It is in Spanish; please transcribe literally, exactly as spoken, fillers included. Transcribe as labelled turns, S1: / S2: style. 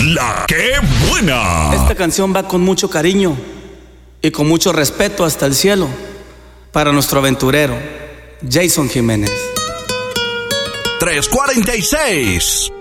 S1: La que buena.
S2: Esta canción va con mucho cariño y con mucho respeto hasta el cielo para nuestro aventurero Jason Jiménez.
S1: trescientos cuarenta y seis.